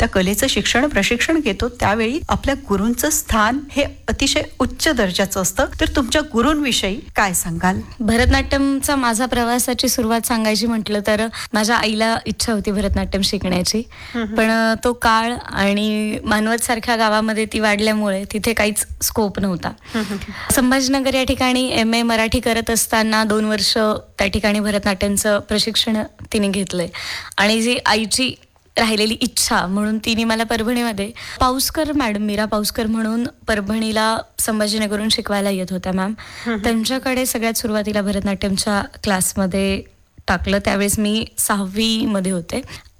त्या कलेचं शिक्षण प्रशिक्षण घेतो त्यावेळी आपल्या गुरूंचं स्थान हे अतिशय उच्च दर्जाचं असतं. तर तुमच्या गुरूंविषयी काय सांगाल? भरतनाट्यमचा माझा प्रवासाची सुरुवात सांगायची म्हटलं तर माझ्या आईला इच्छा होती भरतनाट्यम शिकण्याची, पण तो काळ आणि मानवत सारख्या गावामध्ये ती वाढल्यामुळे तिथे काहीच स्कोप नव्हता. संभाजीनगर या ठिकाणी MA मराठी करत असताना 2 वर्ष त्या ठिकाणी भरतनाट्यमचं प्रशिक्षण तिने घेतलंय. आणि जी आईची राहिलेली इच्छा म्हणून तिने मला परभणीमध्ये पाऊसकर मॅडम, मीरा पाऊसकर म्हणून परभणीला संभाजीनगरहून शिकवायला येत होत्या मॅम, त्यांच्याकडे सगळ्यात सुरुवातीला भरतनाट्यमच्या क्लासमध्ये टाकलं. त्यावेळेस मी 6वी मध्ये होते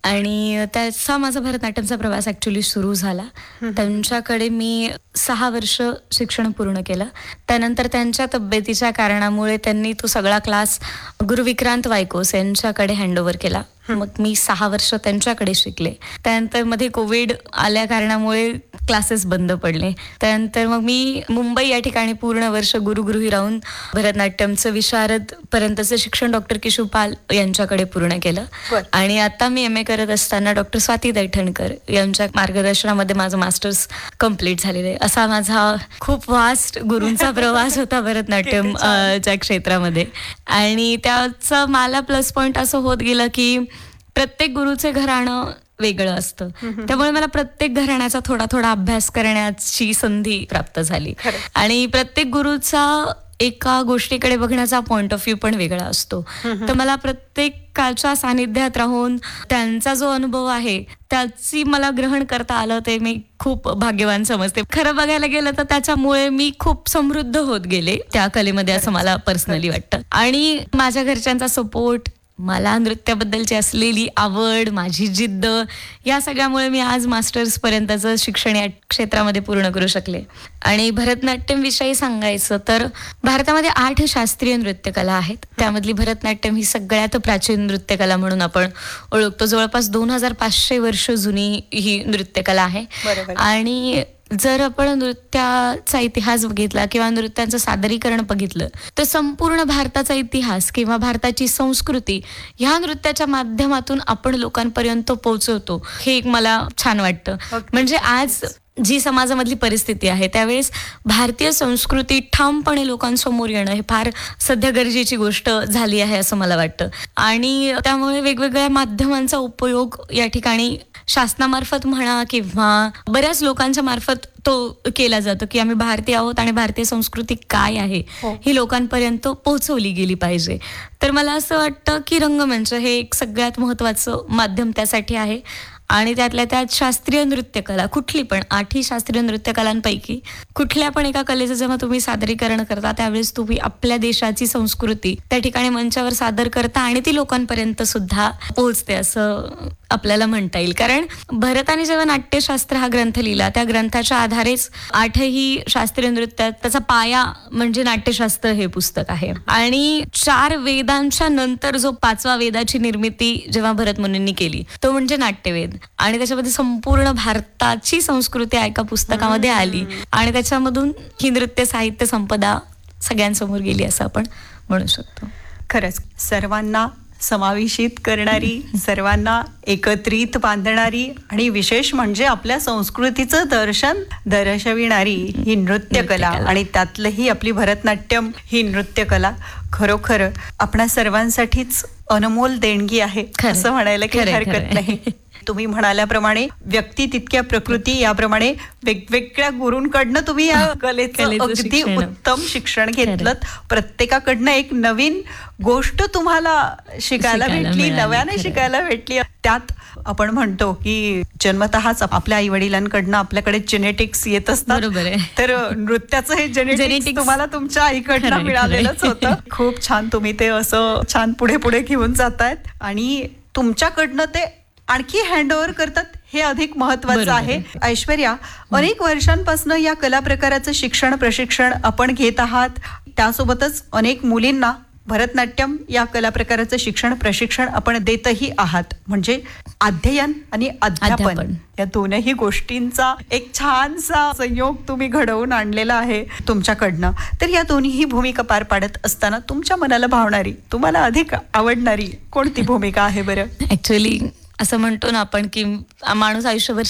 आणि त्याचा माझा भरतनाट्यमचा प्रवास ॲक्च्युली सुरू झाला. त्यांच्याकडे मी 6 वर्ष शिक्षण पूर्ण केलं. त्यानंतर त्यांच्या तब्येतीच्या कारणामुळे त्यांनी तो सगळा क्लास गुरु विक्रांत वायकोस यांच्याकडे हँडओव्हर केला. मग मी 6 वर्ष त्यांच्याकडे शिकले. त्यानंतर मध्ये कोविड आल्या कारणामुळे क्लासेस बंद पडले. त्यानंतर मग मी मुंबई या ठिकाणी पूर्ण वर्ष गुरुगृही राहून भरतनाट्यमचं विशारद पर्यंतचं शिक्षण डॉक्टर किशोपाल यांच्याकडे पूर्ण केलं. आणि आता मी MA करत असताना डॉक्टर स्वाती दैठणकर यांच्या मार्गदर्शनामध्ये माझं मास्टर्स कम्प्लीट झालेलं आहे. असा माझा खूप वास्ट गुरूंचा प्रवास होता भरतनाट्यमच्या क्षेत्रामध्ये. आणि त्याचं मला प्लस पॉईंट असं होत गेलं की प्रत्येक गुरुचे घराणं वेगळं असतं, त्यामुळे मला प्रत्येक घराण्याचा थोडा थोडा अभ्यास करण्याची संधी प्राप्त झाली. आणि प्रत्येक गुरुचा एका गोष्टीकडे बघण्याचा पॉइंट ऑफ व्ह्यू पण वेगळा असतो. तर मला प्रत्येकाच्या सानिध्यात राहून त्यांचा जो अनुभव आहे त्याची मला ग्रहण करता आलं ते मी खूप भाग्यवान समजते. खरं बघायला गेलं तर त्याच्यामुळे मी खूप समृद्ध होत गेले त्या कलेमध्ये असं मला पर्सनली वाटतं. आणि माझ्या घरच्यांचा सपोर्ट, मला नृत्याबद्दलची असलेली आवड, माझी जिद्द, या सगळ्यामुळे मी आज मास्टर्स पर्यंतचं शिक्षण या क्षेत्रामध्ये पूर्ण करू शकले. आणि भरतनाट्यम विषयी सांगायचं तर भारतामध्ये 8 शास्त्रीय नृत्यकला आहेत. त्यामधली भरतनाट्यम ही सगळ्यात प्राचीन नृत्यकला म्हणून आपण ओळखतो. जवळपास 2500 वर्ष जुनी ही नृत्यकला आहे. आणि जर आपण नृत्याचा इतिहास बघितला किंवा नृत्यांचं सादरीकरण बघितलं तर संपूर्ण भारताचा इतिहास किंवा भारताची संस्कृती ह्या नृत्याच्या माध्यमातून आपण लोकांपर्यंत पोहोचवतो, हे एक मला छान वाटतं. म्हणजे आज जी समाजामधली परिस्थिती आहे त्यावेळेस भारतीय संस्कृती ठामपणे लोकांसमोर येणं हे फार सध्या गरजेची गोष्ट झाली आहे असं मला वाटतं. आणि त्यामुळे वेगवेगळ्या माध्यमांचा उपयोग या ठिकाणी शासनामार्फत म्हणा किंवा बऱ्याच लोकांच्या मार्फत तो केला जातो की आम्ही भारतीय आहोत आणि भारतीय संस्कृती काय आहे ही लोकांपर्यंत पोहोचवली गेली पाहिजे. तर मला असं वाटतं की रंगमंच हे एक सगळ्यात महत्त्वाचं माध्यम त्यासाठी आहे. आणि त्यातल्या त्यात शास्त्रीय नृत्यकला, कुठली पण 8 शास्त्रीय नृत्यकलांपैकी कुठल्या पण एका कलेचं जेव्हा तुम्ही सादरीकरण करता त्यावेळेस तुम्ही आपल्या देशाची संस्कृती त्या ठिकाणी मंचावर सादर करता आणि ती लोकांपर्यंत सुद्धा पोहोचते असं आपल्याला म्हणता येईल. कारण भरताने जेव्हा नाट्यशास्त्र हा ग्रंथ लिहिला त्या ग्रंथाच्या आधारेच 8ही शास्त्रीय नृत्यात त्याचा पाया म्हणजे नाट्यशास्त्र हे पुस्तक आहे. आणि 4 वेदांच्या नंतर जो 5वा वेदाची निर्मिती जेव्हा भरत मुनींनी केली तो म्हणजे नाट्यवेद. आणि त्याच्यामध्ये संपूर्ण भारताची संस्कृती एका पुस्तकामध्ये आली आणि त्याच्यामधून ही नृत्य साहित्य संपदा सगळ्यांसमोर गेली असं आपण म्हणू शकतो. खरंच सर्वांना समावेशित करणारी, सर्वांना एकत्रित बांधणारी आणि विशेष म्हणजे आपल्या संस्कृतीचं दर्शन दर्शविणारी ही नृत्यकला आणि त्यातलंही आपली भरतनाट्यम ही नृत्यकला खरोखर आपणा सर्वांसाठीच अनमोल देणगी आहे असं म्हणायला काही हरकत नाही. तुम्ही म्हणाल्याप्रमाणे व्यक्ती तितक्या प्रकृती याप्रमाणे वेगवेगळ्या गुरूंकडनं तुम्ही या कलेचं अगदी उत्तम शिक्षण घेतलं. प्रत्येकाकडनं एक नवीन गोष्ट तुम्हाला शिकायला भेटली, नव्याने शिकायला भेटली. त्यात आपण म्हणतो की जन्मतःच आपल्या आई वडिलांकडनं आपल्याकडे जेनेटिक्स येत असतात. तर नृत्याचं हे जेनेटिक्स तुम्हाला तुमच्या आईकडनं मिळालेलंच होतं. खूप छान तुम्ही ते असं छान पुढे पुढे घेऊन जातायत आणि तुमच्याकडनं ते आणखी हँडओव्हर करतात हे अधिक महत्वाचं आहे. ऐश्वर्या, अनेक वर्षांपासून या कला प्रकाराचं शिक्षण प्रशिक्षण आपण घेत आहात. त्यासोबतच अनेक मुलींना भरतनाट्यम या कला प्रकाराचं शिक्षण प्रशिक्षण आपण देतही आहात. म्हणजे अध्ययन आणि अध्यापन या दोनही गोष्टींचा एक छानसा संयोग तुम्ही घडवून आणलेला आहे तुमच्याकडनं. तर या दोन्ही भूमिका पार पाडत असताना तुमच्या मनाला भावणारी, तुम्हाला अधिक आवडणारी कोणती भूमिका आहे बरं? ऍक्च्युअली असं म्हणतो ना आपण की माणूस आयुष्यभर